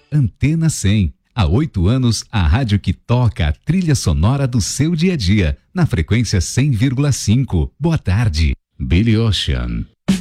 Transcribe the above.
Antena 100. Há 8 anos, a rádio que toca a trilha sonora do seu dia a dia, na frequência 100,5. Boa tarde, Billy Ocean.